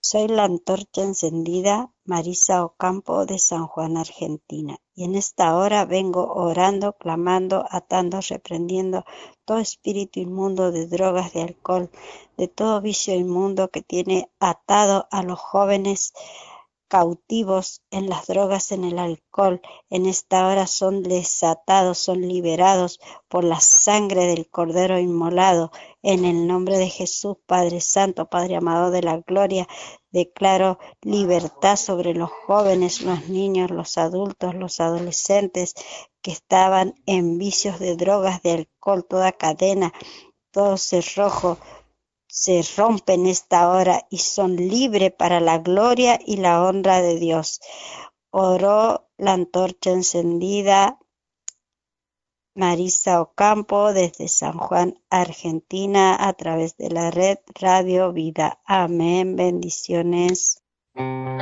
Soy la antorcha encendida, Marisa Ocampo de San Juan, Argentina, y en esta hora vengo orando, clamando, atando, reprendiendo todo espíritu inmundo de drogas, de alcohol, de todo vicio inmundo que tiene atado a los jóvenes cautivos en las drogas, en el alcohol. En esta hora son desatados, son liberados por la sangre del Cordero inmolado. En el nombre de Jesús, Padre Santo, Padre amado de la gloria, declaro libertad sobre los jóvenes, los niños, los adultos, los adolescentes que estaban en vicios de drogas, de alcohol, toda cadena, todo cerrojo se rompen esta hora y son libres para la gloria y la honra de Dios. Oró la antorcha encendida Marisa Ocampo desde San Juan, Argentina, a través de la red Radio Vida. Amén. Bendiciones.